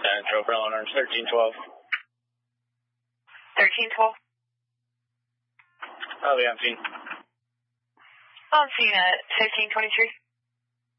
Central, Berlin Orange, 1312. 1312? I'll be on scene. On scene at 1523.